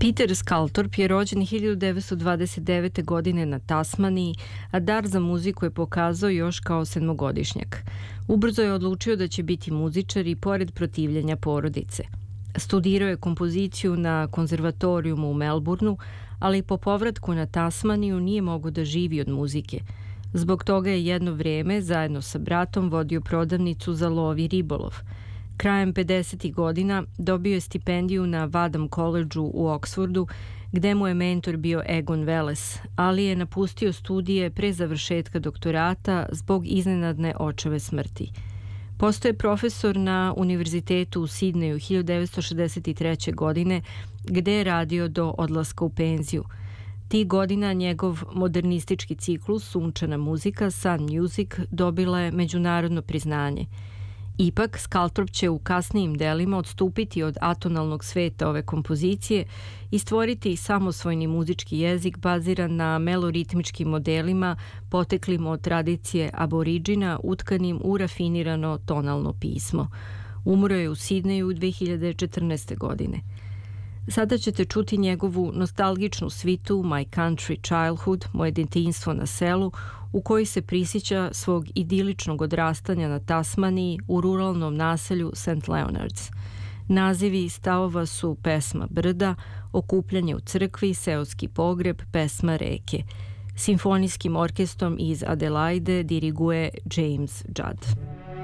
Peter Sculthorpe je rođen 1929. godine na Tasmaniji, a dar za muziku je pokazao još kao sedmogodišnjak. Ubrzo je odlučio da će biti muzičar i pored protivljenja porodice. Studirao je kompoziciju na konzervatorijumu u Melbourneu, ali po povratku na Tasmaniju nije mogao da živi od muzike. Zbog toga je jedno vreme zajedno sa bratom vodio prodavnicu za lov i ribolov. Krajem 50. godina dobio je stipendiju na Wadham Collegeu u Oksfordu, gde mu je mentor bio Egon Welles, ali je napustio studije pre završetka doktorata zbog iznenadne očeve smrti. Postao je profesor na Univerzitetu u Sidneju 1963. godine, gde je radio do odlaska u penziju. Tih godina njegov modernistički ciklus Sunčana muzika, Sun Music, dobila je međunarodno priznanje. Ipak, Sculthorpe će u kasnijim delima odstupiti od atonalnog sveta ove kompozicije i stvoriti samosvojni muzički jezik baziran na meloritmičkim modelima poteklim od tradicije aboriđina utkanim u rafinirano tonalno pismo. Umro je u Sidneju 2014. godine. Sada ćete čuti njegovu nostalgičnu svitu My Country Childhood, Moje detinjstvo na selu, u kojoj se prisjeća svog idiličnog odrastanja na Tasmaniji u ruralnom naselju St. Leonards. Nazivi stavova su Pesma brda, Okupljanje u crkvi, Seoski pogreb, Pesma reke. Simfonijskim orkestrom iz Adelaide diriguje James Judd.